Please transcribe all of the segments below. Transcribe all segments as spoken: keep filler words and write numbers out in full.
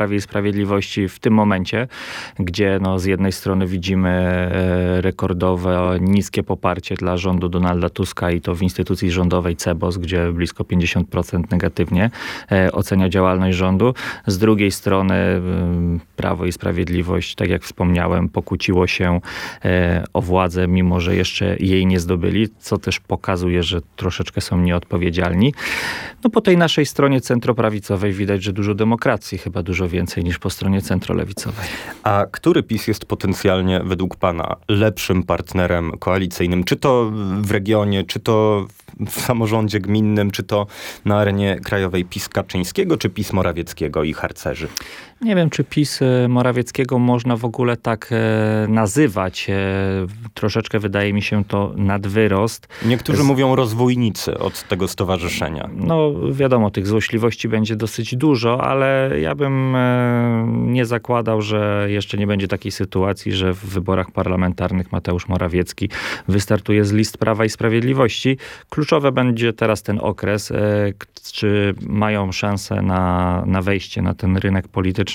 Prawie i Sprawiedliwości w tym momencie, gdzie no, z jednej strony widzimy e, rekordowe, niskie poparcie dla rządu Donalda Tuska i to w instytucji rządowej C E B O S, gdzie blisko pięćdziesiąt procent negatywnie e, ocenia działalność rządu. Z drugiej strony e, Prawo i Sprawiedliwość, tak jak wspomniałem, pokłóciło się e, o władzę, mimo że jeszcze jej nie zdobyli, co też pokazuje, że troszeczkę są nieodpowiedzialni. No po tej naszej stronie centroprawicowej widać, że dużo demokracji, chyba dużo więcej niż po stronie centrolewicowej. A który PiS jest potencjalnie według pana lepszym partnerem koalicyjnym? Czy to w regionie, czy to w samorządzie gminnym, czy to na arenie krajowej? PiS Kaczyńskiego, czy PiS Morawieckiego i harcerzy? Nie wiem, czy PiS Morawieckiego można w ogóle tak e, nazywać. E, troszeczkę wydaje mi się to nadwyrost. Niektórzy Z... mówią rozwójnicy od tego stowarzyszenia. No wiadomo, tych złośliwości będzie dosyć dużo, ale ja bym e, nie zakładał, że jeszcze nie będzie takiej sytuacji, że w wyborach parlamentarnych Mateusz Morawiecki wystartuje z list Prawa i Sprawiedliwości. Kluczowe będzie teraz ten okres, e, czy mają szansę na, na wejście na ten rynek polityczny.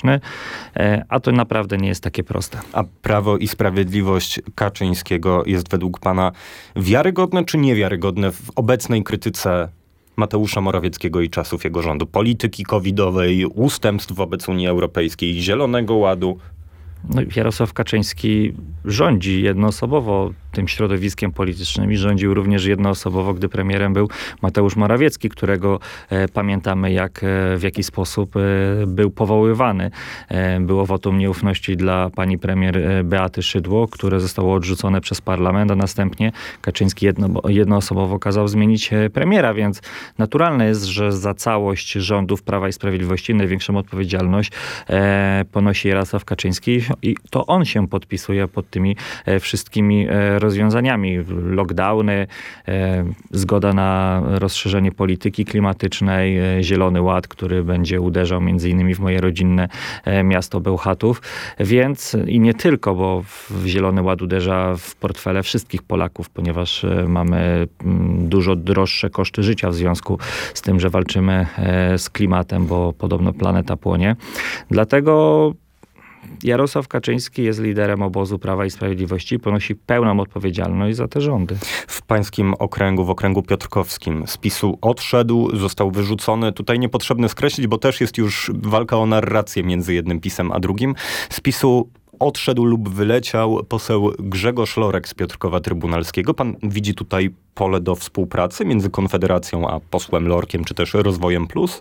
A to naprawdę nie jest takie proste. A Prawo i Sprawiedliwość Kaczyńskiego jest według pana wiarygodne czy niewiarygodne w obecnej krytyce Mateusza Morawieckiego i czasów jego rządu? Polityki covidowej, ustępstw wobec Unii Europejskiej, Zielonego Ładu? No, Jarosław Kaczyński rządzi jednoosobowo tym środowiskiem politycznym i rządził również jednoosobowo, gdy premierem był Mateusz Morawiecki, którego e, pamiętamy jak, e, w jaki sposób e, był powoływany. E, było wotum nieufności dla pani premier e, Beaty Szydło, które zostało odrzucone przez parlament, a następnie Kaczyński jedno, jednoosobowo kazał zmienić e, premiera, więc naturalne jest, że za całość rządów Prawa i Sprawiedliwości największą odpowiedzialność e, ponosi Jarosław Kaczyński i to on się podpisuje pod tymi e, wszystkimi e, rozwiązaniami. Lockdowny, e, zgoda na rozszerzenie polityki klimatycznej, e, Zielony Ład, który będzie uderzał między innymi w moje rodzinne e, miasto Bełchatów. Więc i nie tylko, bo w Zielony Ład uderza w portfele wszystkich Polaków, ponieważ e, mamy m, dużo droższe koszty życia w związku z tym, że walczymy e, z klimatem, bo podobno planeta płonie. Dlatego Jarosław Kaczyński jest liderem obozu Prawa i Sprawiedliwości i ponosi pełną odpowiedzialność za te rządy. W pańskim okręgu, w okręgu piotrkowskim z PiS-u odszedł, został wyrzucony. Tutaj niepotrzebne skreślić, bo też jest już walka o narrację między jednym PiS-em a drugim. Z PiS-u odszedł lub wyleciał poseł Grzegorz Lorek z Piotrkowa Trybunalskiego. Pan widzi tutaj pole do współpracy między Konfederacją a posłem Lorkiem, czy też Rozwojem Plus?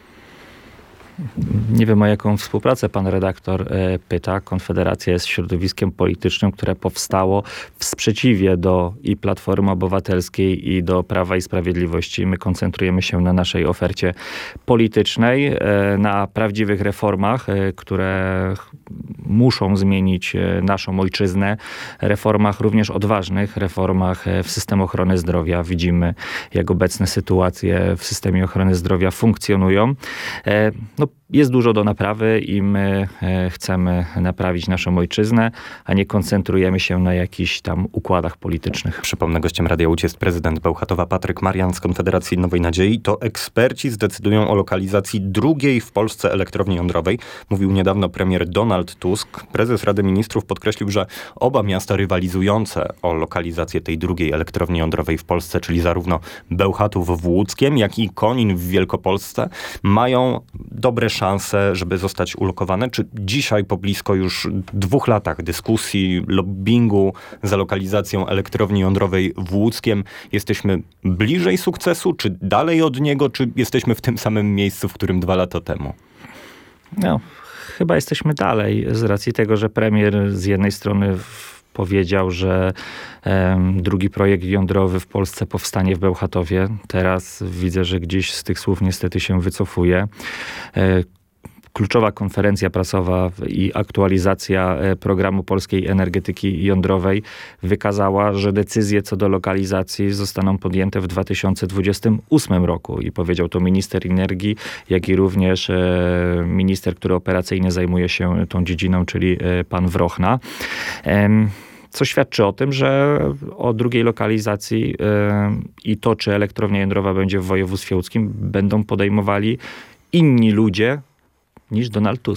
Nie wiem, o jaką współpracę pan redaktor e, pyta. Konfederacja jest środowiskiem politycznym, które powstało w sprzeciwie do i Platformy Obywatelskiej, i do Prawa i Sprawiedliwości. My koncentrujemy się na naszej ofercie politycznej, e, na prawdziwych reformach, e, które muszą zmienić e, naszą ojczyznę. Reformach również odważnych, reformach e, w systemie ochrony zdrowia. Widzimy, jak obecne sytuacje w systemie ochrony zdrowia funkcjonują. E, no, Jest dużo do naprawy i my e, chcemy naprawić naszą ojczyznę, a nie koncentrujemy się na jakichś tam układach politycznych. Przypomnę, gościem Radia Łódź jest prezydent Bełchatowa Patryk Marian z Konfederacji Nowej Nadziei. To eksperci zdecydują o lokalizacji drugiej w Polsce elektrowni jądrowej. Mówił niedawno premier Donald Tusk. Prezes Rady Ministrów podkreślił, że oba miasta rywalizujące o lokalizację tej drugiej elektrowni jądrowej w Polsce, czyli zarówno Bełchatów w Łódzkiem, jak i Konin w Wielkopolsce, mają dobre szanse, żeby zostać ulokowane. Czy dzisiaj po blisko już dwóch latach dyskusji, lobbingu za lokalizacją elektrowni jądrowej w Łódzkiem jesteśmy bliżej sukcesu, czy dalej od niego, czy jesteśmy w tym samym miejscu, w którym dwa lata temu? No, chyba jesteśmy dalej z racji tego, że premier z jednej strony w powiedział, że um, drugi projekt jądrowy w Polsce powstanie w Bełchatowie. Teraz widzę, że gdzieś z tych słów niestety się wycofuje. E, Kluczowa konferencja prasowa i aktualizacja programu polskiej energetyki jądrowej wykazała, że decyzje co do lokalizacji zostaną podjęte w dwa tysiące dwudziestym ósmym roku. I powiedział to minister energii, jak i również e, minister, który operacyjnie zajmuje się tą dziedziną, czyli e, pan Wrochna. E, Co świadczy o tym, że o drugiej lokalizacji yy, i to, czy elektrownia jądrowa będzie w województwie łódzkim, będą podejmowali inni ludzie niż Donald Tusk.